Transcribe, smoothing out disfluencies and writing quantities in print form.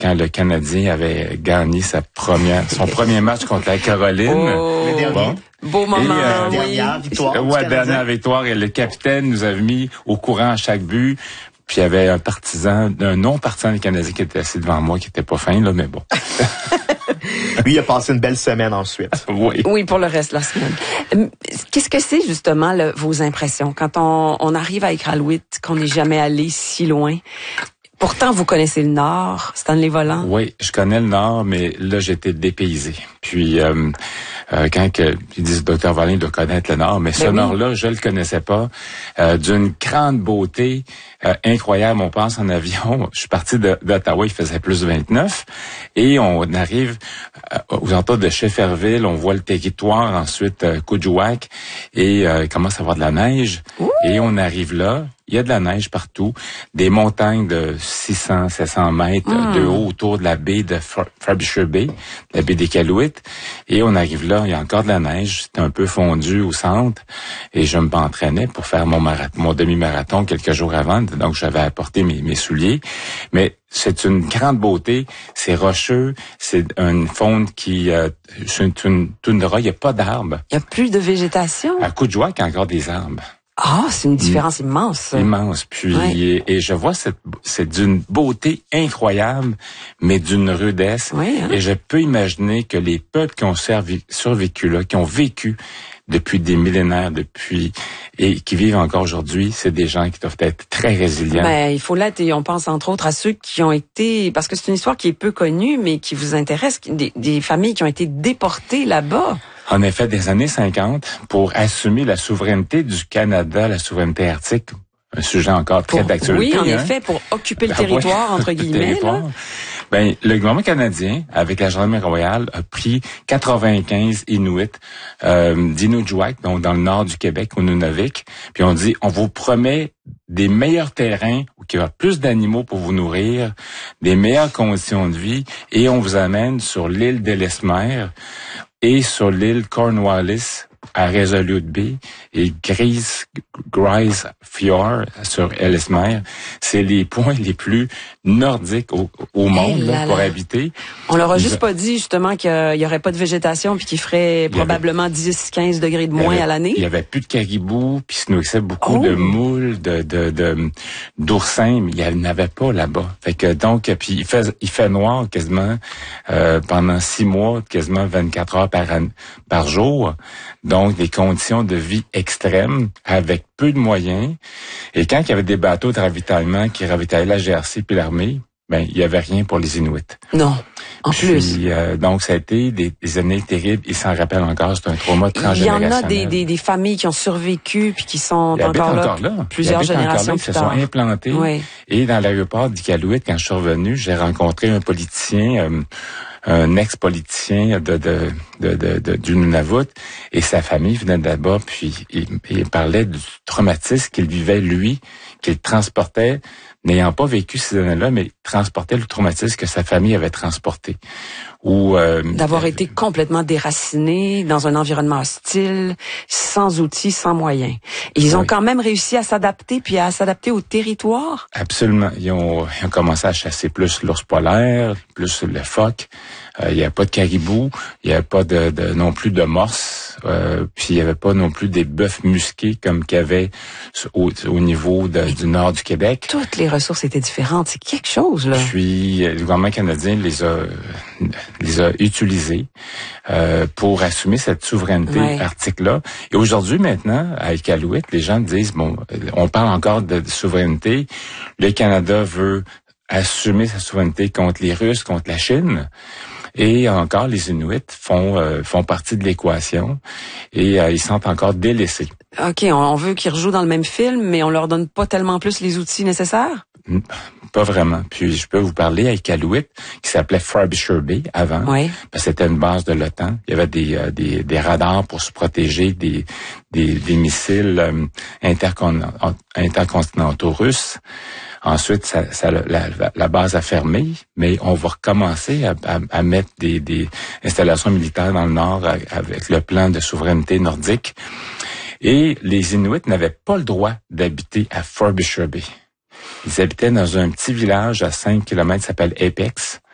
quand le Canadien avait gagné son premier match contre la Caroline. Le dernier. Beau moment. Et dernière victoire. Dernière victoire. Et le capitaine nous avait mis au courant à chaque but. Puis il y avait un non-partisan des Canadiens qui était assis devant moi, qui était pas fin, là, mais bon. Lui, il a passé une belle semaine ensuite. Oui. Oui, pour le reste de la semaine. Qu'est-ce que c'est, justement, vos impressions quand on arrive à Iqaluit, qu'on n'est jamais allé si loin? Pourtant, vous connaissez le Nord, Stanley Volant. Oui, je connais le Nord, mais là, j'étais dépaysé. Puis, quand ils disent Dr. Volant doit connaître le Nord, mais ce Nord-là, je le connaissais pas. D'une grande beauté incroyable. On passe en avion. Je suis parti d'Ottawa, il faisait plus 29. Et on arrive aux alentours de Shefferville. On voit le territoire, ensuite Coudjouac. Et il commence à avoir de la neige. Ouh! Et on arrive là. Il y a de la neige partout, des montagnes de 600, 700 mètres de haut autour de la baie de Frobisher Bay, la baie d'Iqaluit. Et on arrive là, il y a encore de la neige, c'était un peu fondu au centre. Et je m'entraînais pour faire mon demi-marathon quelques jours avant, donc j'avais apporté mes souliers. Mais c'est une grande beauté, c'est rocheux, c'est une faune c'est une toundra, il n'y a pas d'arbres. Il n'y a plus de végétation? À Coudjouac, il y a encore des arbres. Ah, c'est une différence immense. Immense. Puis, et je vois c'est d'une beauté incroyable, mais d'une rudesse. Oui, hein? Et je peux imaginer que les peuples qui ont survécu là, qui ont vécu depuis des millénaires, et qui vivent encore aujourd'hui, c'est des gens qui doivent être très résilients. Il faut l'être, et on pense entre autres à ceux qui ont été, parce que c'est une histoire qui est peu connue, mais qui vous intéresse, des familles qui ont été déportées là-bas. En effet, des années 50, pour assumer la souveraineté du Canada, la souveraineté arctique, un sujet encore très d'actualité. Oui, en effet, pour occuper le territoire, entre guillemets. Le gouvernement canadien, avec la Gendarmerie royale, a pris 95 Inuits d'Inukjuak, donc dans le nord du Québec, au Nunavik, puis on dit, on vous promet des meilleurs terrains où il y aura plus d'animaux pour vous nourrir, des meilleures conditions de vie, et on vous amène sur l'île d'Ellesmer et sur l'île Cornwallis à Resolute Bay et Grise Fjord sur Ellesmere. C'est les points les plus nordiques au monde pour habiter. On leur a juste pas dit justement qu'il y aurait pas de végétation puis qu'il ferait probablement 10-15 degrés de moins à l'année. Il y avait plus de caribous, puis se nourrissait beaucoup de moules, d'oursins, mais il n'y en avait pas là-bas. Fait que donc, puis il fait noir quasiment pendant 6 mois, quasiment 24 heures par jour. Donc, des conditions de vie extrêmes avec peu de moyens. Et quand il y avait des bateaux de ravitaillement qui ravitaillaient la GRC puis l'armée, il y avait rien pour les Inuits. Non, en plus. Donc, ça a été des années terribles. Ils s'en rappellent encore. C'est un trauma transgénérationnel. Il y en a des familles qui ont survécu puis qui sont encore là. Plusieurs générations plus tard. Ils se sont implantés. Oui. Et dans l'aéroport d'Iqaluit, quand je suis revenu, j'ai rencontré un politicien, un ex-politicien du Nunavut, et sa famille venait de là-bas, puis il parlait du traumatisme qu'il vivait, lui, qu'il transportait, n'ayant pas vécu ces années-là, mais transportait le traumatisme que sa famille avait transporté. D'avoir été complètement déraciné dans un environnement hostile, sans outils, sans moyens. Et ils ont quand même réussi à s'adapter, puis à s'adapter au territoire? Absolument. Ils ont commencé à chasser plus l'ours polaire, plus le phoque. Il n'y avait pas de caribou, il n'y avait pas non plus de morse, puis il n'y avait pas non plus des bœufs musqués comme qu'il y avait au niveau du nord du Québec. Toutes les ressources étaient différentes, c'est quelque chose, là. Puis le gouvernement canadien les a utilisés pour assumer cette souveraineté arctique-là. Et aujourd'hui, maintenant, à Iqaluit, les gens disent, on parle encore de souveraineté, le Canada veut assumer sa souveraineté contre les Russes, contre la Chine. Et encore, les Inuits font partie de l'équation et ils sont encore délaissés. OK, on veut qu'ils rejouent dans le même film, mais on leur donne pas tellement plus les outils nécessaires? Pas vraiment. Puis je peux vous parler à Iqaluit, qui s'appelait Frobisher Bay avant. Oui. Parce que c'était une base de l'OTAN. Il y avait des radars pour se protéger des missiles intercontinentaux russes. Ensuite, la base a fermé, mais on va recommencer à mettre des installations militaires dans le nord avec le plan de souveraineté nordique. Et les Inuits n'avaient pas le droit d'habiter à Frobisher Bay. Ils habitaient dans un petit village à 5 kilomètres qui s'appelle Apex.